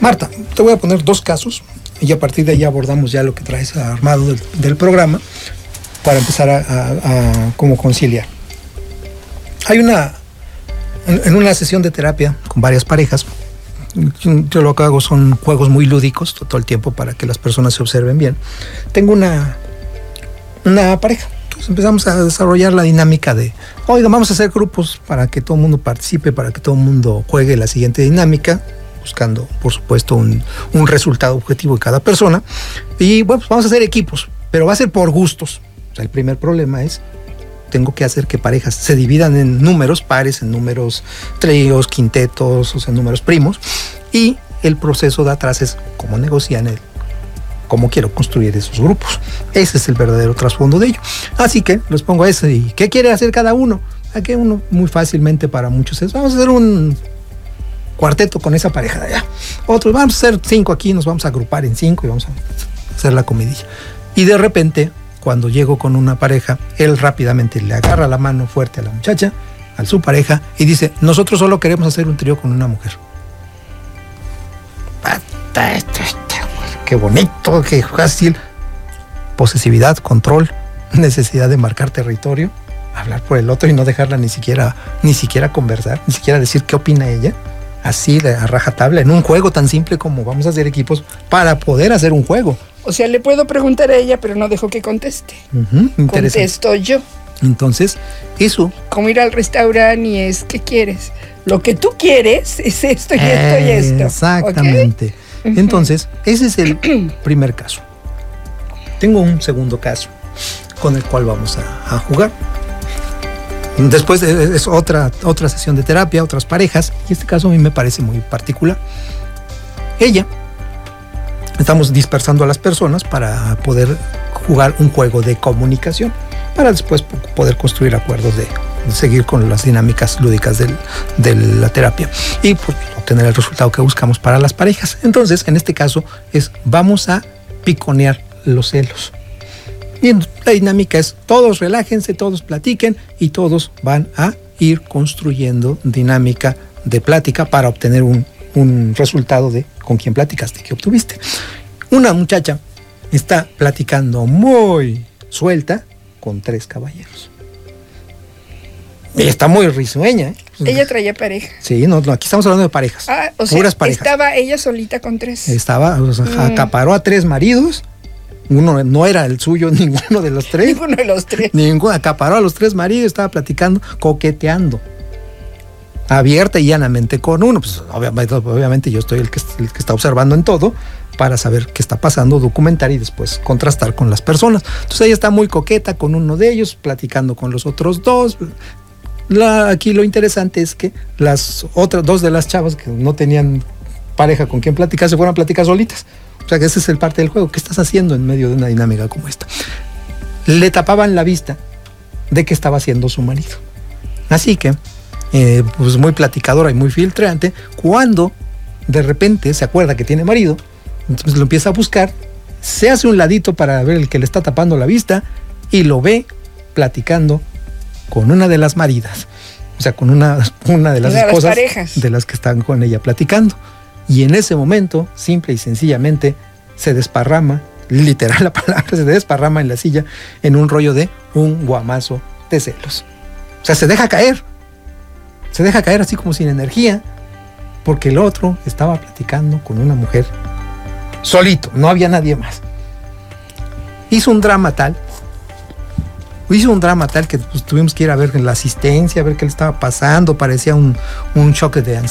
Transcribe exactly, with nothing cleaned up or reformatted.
Marta, te voy a poner dos casos y a partir de ahí abordamos ya lo que traes armado del, del programa para empezar a, a, a cómo conciliar. Hay una, en, en una sesión de terapia con varias parejas, yo lo que hago son juegos muy lúdicos todo el tiempo para que las personas se observen bien. Tengo una, una pareja. Entonces empezamos a desarrollar la dinámica de, oiga, vamos a hacer grupos para que todo el mundo participe, para que todo el mundo juegue la siguiente dinámica, buscando, por supuesto, un, un resultado objetivo de cada persona. Y bueno, pues vamos a hacer equipos, pero va a ser por gustos. O sea, el primer problema es, tengo que hacer que parejas se dividan en números pares, en números tríos, quintetos, o sea, en números primos. Y el proceso de atrás es cómo negocian el cómo quiero construir esos grupos. Ese es el verdadero trasfondo de ello. Así que les pongo eso. ¿Y qué quiere hacer cada uno? Aquí uno muy fácilmente para muchos es, vamos a hacer un cuarteto con esa pareja de allá. Otros, vamos a hacer cinco aquí, nos vamos a agrupar en cinco y vamos a hacer la comidilla. Y de repente, cuando llego con una pareja, él rápidamente le agarra la mano fuerte a la muchacha, a su pareja, y dice, nosotros solo queremos hacer un trío con una mujer. Qué bonito, qué fácil. Posesividad, control, necesidad de marcar territorio, hablar por el otro y no dejarla ni siquiera, ni siquiera conversar, ni siquiera decir qué opina ella. Así de a rajatabla, en un juego tan simple como vamos a hacer equipos para poder hacer un juego. O sea, le puedo preguntar a ella, pero no dejo que conteste. Uh-huh, Contesto yo. Entonces, eso. Como ir al restaurante y es, ¿qué quieres? Lo que tú quieres es esto y esto y esto. Exactamente. ¿Okay? Entonces, ese es el primer caso. Tengo un segundo caso con el cual vamos a, a jugar. Después es otra, otra sesión de terapia, otras parejas, y este caso a mí me parece muy particular. Ella, estamos dispersando a las personas para poder jugar un juego de comunicación, para después poder construir acuerdos de, de seguir con las dinámicas lúdicas del, de la terapia y pues, obtener el resultado que buscamos para las parejas. Entonces, en este caso, es vamos a piconear los celos. Y la dinámica es todos relájense, todos platiquen y todos van a ir construyendo dinámica de plática para obtener un, un resultado de con quién platicaste, qué obtuviste. Una muchacha está platicando muy suelta con tres caballeros. Y está muy risueña. ¿eh? Ella traía pareja. Sí, no, no, aquí estamos hablando de parejas. Ah, o sea, puras parejas. Estaba ella solita con tres. Estaba, o sea, mm. acaparó a tres maridos. Uno no era el suyo, ninguno de los tres. Ninguno de los tres. Ninguno, acaparó a los tres maridos, estaba platicando, coqueteando. Abierta y llanamente con uno. Pues obviamente, obviamente yo estoy el que, el que está observando en todo para saber qué está pasando, documentar y después contrastar con las personas. Entonces ella está muy coqueta con uno de ellos, platicando con los otros dos. La, aquí lo interesante es que las otras dos de las chavas que no tenían pareja con quien platicar se fueron a platicar solitas. O sea que ese es el parte del juego. ¿Qué estás haciendo en medio de una dinámica como esta? Le tapaban la vista de que estaba haciendo su marido. Así que, eh, pues muy platicadora y muy filtrante, cuando de repente se acuerda que tiene marido, entonces lo empieza a buscar, se hace un ladito para ver el que le está tapando la vista y lo ve platicando con una de las maridas. O sea, con una, una de las una esposas de las, de las que están con ella platicando. Y en ese momento, simple y sencillamente, se desparrama, literal la palabra, se desparrama en la silla en un rollo de un guamazo de celos. O sea, se deja caer. Se deja caer así como sin energía, porque el otro estaba platicando con una mujer solito, no había nadie más. Hizo un drama tal, hizo un drama tal que pues, tuvimos que ir a ver la asistencia, a ver qué le estaba pasando, parecía un, un choque de ansiedad.